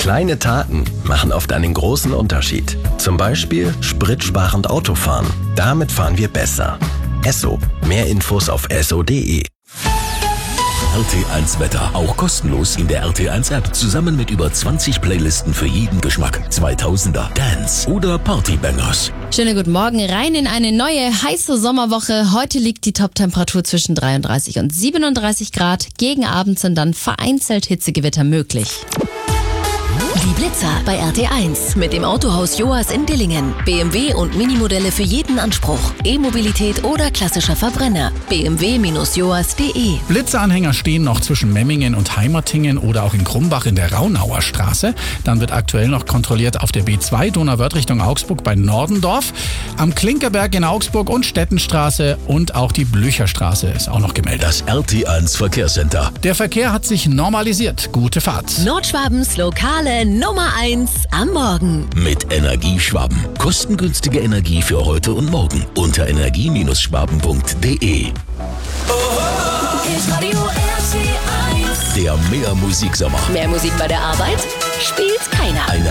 Kleine Taten machen oft einen großen Unterschied. Zum Beispiel spritsparend Autofahren. Damit fahren wir besser. Esso. Mehr Infos auf esso.de. RT1 Wetter, auch kostenlos in der RT1 App, zusammen mit über 20 Playlisten für jeden Geschmack. 2000er, Dance oder Partybangers. Schönen guten Morgen, rein in eine neue heiße Sommerwoche. Heute liegt die Top-Temperatur zwischen 33 und 37 Grad. Gegen Abend sind dann vereinzelt Hitzegewitter möglich. Die Blitzer bei RT1 mit dem Autohaus Joas in Dillingen. BMW und Minimodelle für jeden Anspruch. E-Mobilität oder klassischer Verbrenner. bmw-joas.de. Blitzeranhänger stehen noch zwischen Memmingen und Heimertingen oder auch in Krumbach in der Raunauer Straße. Dann wird aktuell noch kontrolliert auf der B2 Donauwörth Richtung Augsburg bei Nordendorf. Am Klinkerberg in Augsburg und Stettenstraße und auch die Blücherstraße ist auch noch gemeldet. Das RT1 Verkehrscenter. Der Verkehr hat sich normalisiert. Gute Fahrt. Nordschwabens lokale Nummer 1 am Morgen. Mit Energieschwaben. Kostengünstige Energie für heute und morgen. Unter energie-schwaben.de. Der Mehr-Musik-Sommer. Mehr Musik bei der Arbeit? Spielt keiner. Eine